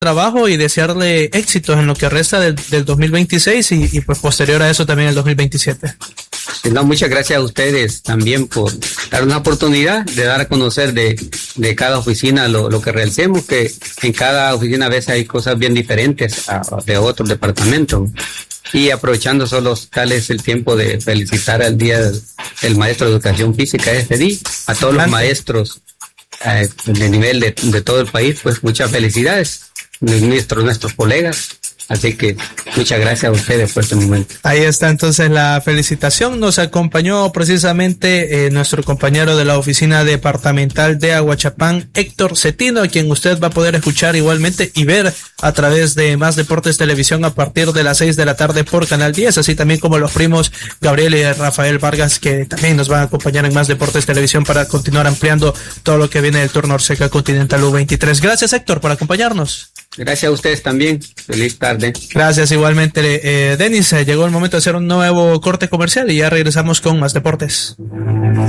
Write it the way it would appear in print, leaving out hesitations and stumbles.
trabajo y desearle éxitos en lo que resta del 2026 y pues posterior a eso también el 2027. No, muchas gracias a ustedes también por dar una oportunidad de dar a conocer de cada oficina lo que realicemos, que en cada oficina a veces hay cosas bien diferentes de otros departamentos. Y aprovechando solo tal es el tiempo de felicitar al Día del Maestro de Educación Física este día, a todos los maestros de nivel de todo el país, pues muchas felicidades, nuestros colegas. Así que muchas gracias a ustedes por este momento. Ahí está entonces la felicitación. Nos acompañó precisamente nuestro compañero de la oficina departamental de Aguachapán, Héctor Cetino, a quien usted va a poder escuchar igualmente y ver a través de Más Deportes Televisión a partir de las 6 de la tarde por Canal 10, así también como los primos Gabriel y Rafael Vargas, que también nos van a acompañar en Más Deportes Televisión para continuar ampliando todo lo que viene del torneo Orseca Continental U23. Gracias, Héctor, por acompañarnos. Gracias a ustedes también. Feliz tarde. Gracias igualmente, Denis. Llegó el momento de hacer un nuevo corte comercial y ya regresamos con Más Deportes.